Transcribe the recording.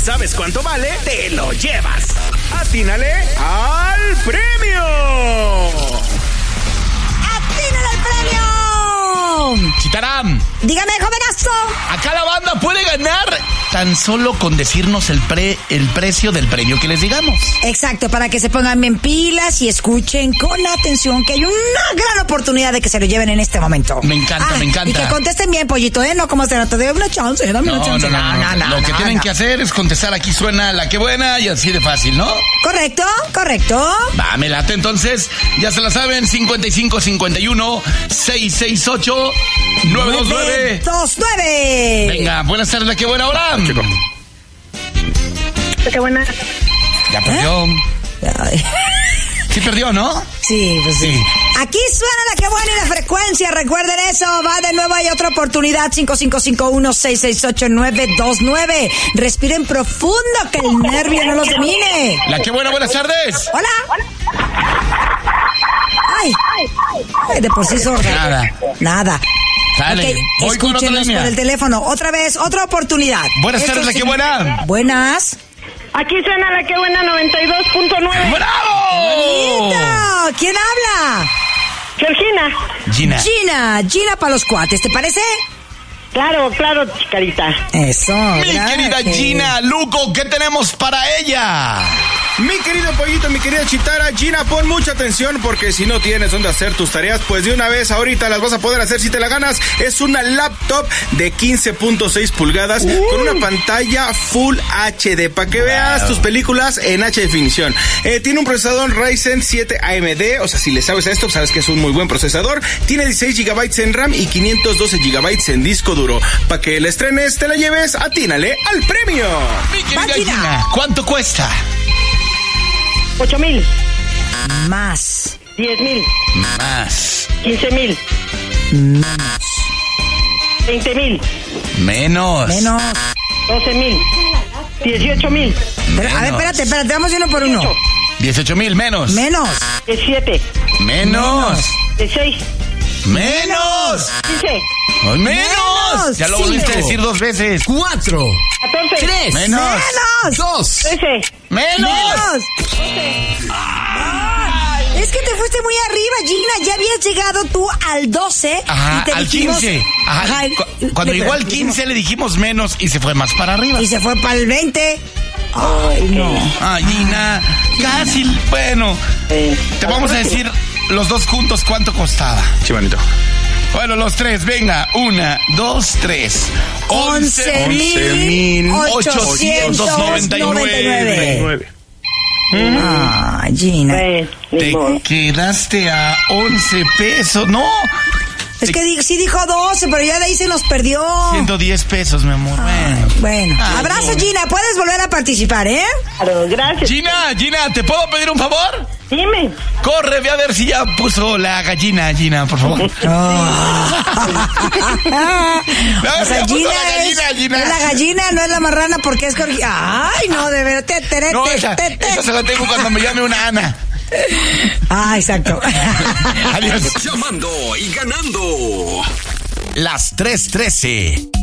sabes cuánto vale, te lo llevas. ¡Atínale al premio! ¡Atínale al premio! Chitaram, Dígame, jovenazo. acá la banda puede ganar tan solo con decirnos el precio del premio que les digamos. Exacto, para que se pongan bien pilas y escuchen con atención que hay una gran oportunidad de que se lo lleven en este momento. Me encanta, me encanta. Y que contesten bien, pollito, no como se te dé una chance, dame una chance. No. Lo que tienen que hacer es contestar aquí suena la que buena y así de fácil, ¿no? Correcto. Va, me late entonces. Ya se la saben, 55 51 668 929. 929. Venga, buenas tardes, la que buena hora. Qué buena. Ya perdió. Ay. Sí perdió, ¿no? Sí, pues sí. Aquí suena la que buena y la frecuencia. Recuerden eso. Va de nuevo, hay otra oportunidad. 5551-668-929. Respiren profundo, que el nervio no los domine. La que buena, buenas tardes. Hola. Ay, de por sí sorda. Nada. Dale, Ok, voy con otra escúchenos línea. por el teléfono. Otra vez, otra oportunidad. Buenas tardes, la que buena. Buenas. Aquí suena la que buena 92.9. ¡Bravo! Bonito. ¿Quién habla? Georgina. Gina para los cuates, ¿te parece? Claro, chicarita. Eso. Mi querida Gina, Luco, ¿qué tenemos para ella? Mi querido pollito, mi querida Chitara, Gina, pon mucha atención porque si no tienes dónde hacer tus tareas, pues de una vez ahorita las vas a poder hacer si te la ganas. Es una laptop de 15.6 pulgadas con una pantalla Full HD para que veas tus películas en H definición. Tiene un procesador Ryzen 7 AMD, o sea, si le sabes a esto, sabes que es un muy buen procesador. Tiene 16 GB en RAM y 512 GB en disco duro. Para que la estrenes, te la lleves, atínale al premio. Mi querida Gina, ¿cuánto cuesta? 8,000. Más. 10,000. Más. 15,000. Menos. 20,000. Menos. 12,000. 18,000. A ver, espérate, vamos uno por uno. 18,000, menos. Menos. 17. Menos. 16. Menos. 15. Menos. Ya lo volviste a decir 2 veces. 4, 14. 3, Menos. 2. 13. Menos. Es que te fuiste muy arriba, Gina. Ya habías llegado tú al 12. Ajá, y te al dijimos, 15. Ajá, cuando llegó al 15 le dijimos menos y se fue más para arriba. Y se fue para el 20. Ay, no. Ay, Gina, casi, bueno. Te vamos a decir los dos juntos cuánto costaba. Chimanito. Bueno, los tres, venga. 1, 2, 3. 11,899. Ah, Gina. Te quedaste a 11 pesos. No. Es que sí dijo 12, pero ya de ahí se nos perdió. 110 pesos, mi amor. Bueno. Ay, Abrazo, pobre. Gina. Puedes volver a participar, ¿eh? Claro, gracias. Gina, ¿te puedo pedir un favor? Dime. Corre, ve a ver si ya puso la gallina, Gina, por favor. O sea, Gina es la gallina, no es la marrana porque es... Ay, no, de verdad. No, esa se la tengo cuando me llame una Ana. Ah, exacto. Adiós. Llamando y ganando. Las 3:13.